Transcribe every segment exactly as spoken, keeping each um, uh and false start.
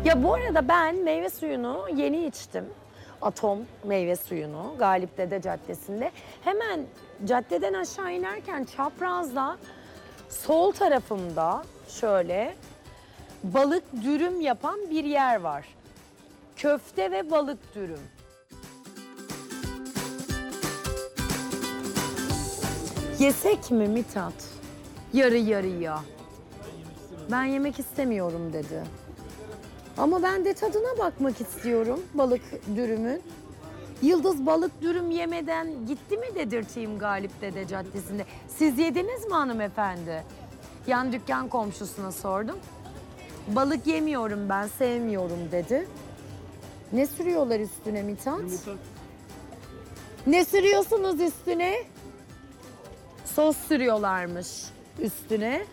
Ya bu arada ben meyve suyunu yeni içtim. Atom meyve suyunu Galip Dede Caddesi'nde. Hemen caddeden aşağı inerken çaprazda sol tarafımda şöyle balık dürüm yapan bir yer var. Köfte ve balık dürüm. Yesek mi Mithat? Yarı yarıya. Ben yemek istemiyorum dedi. Ama ben de tadına bakmak istiyorum balık dürümün. Yıldız balık dürüm yemeden gitti mi dedirteyim Galip Dede Caddesi'nde. Siz yediniz mi hanımefendi? Yan dükkan komşusuna sordum. Balık yemiyorum ben, sevmiyorum dedi. Ne sürüyorlar üstüne Mithat? Yumurta. Ne sürüyorsunuz üstüne? Sos sürüyorlarmış üstüne.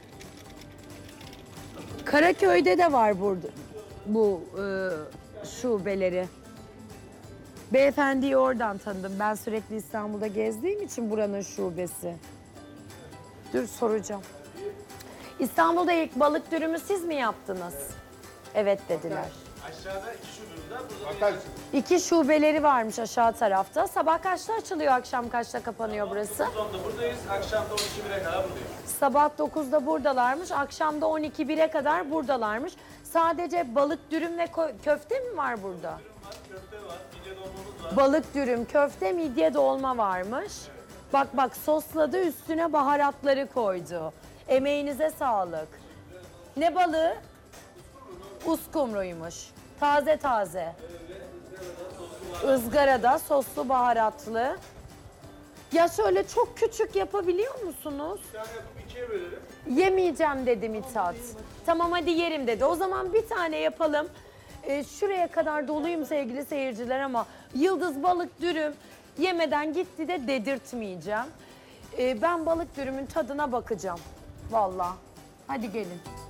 Karaköy'de de var burada bu e, şubeleri. Beyefendiyi oradan tanıdım. Ben sürekli İstanbul'da gezdiğim için buranın şubesi. Dur soracağım. İstanbul'da ilk balık dürümü siz mi yaptınız? Evet dediler. Aşağıda iki şubemiz var. Burada da İki şubeleri varmış aşağı tarafta. Sabah kaçta açılıyor, akşam kaçta kapanıyor burası? sonunda buradayız. Akşam da on iki bire kadar buradayız. Sabah dokuzda buradalarmış, akşam da on iki bire kadar buradalarmış. Sadece balık dürüm ve ko- köfte mi var burada? Köfte var, midye dolmamız var. Balık dürüm, köfte, midye dolma varmış. Bak bak sosladı, üstüne baharatları koydu. Emeğinize sağlık. Ne balığı? Uskumruymuş. Taze taze. Izgarada soslu baharatlı. Ya şöyle çok küçük yapabiliyor musunuz? Bir tane yapıp ikiye bölelim. Yemeyeceğim dedi Mithat. Tamam hadi yerim dedi. O zaman bir tane yapalım. Ee, şuraya kadar doluyum sevgili seyirciler ama yıldız balık dürüm yemeden gitti de dedirtmeyeceğim. Ee, ben balık dürümün tadına bakacağım. Vallahi. Hadi gelin.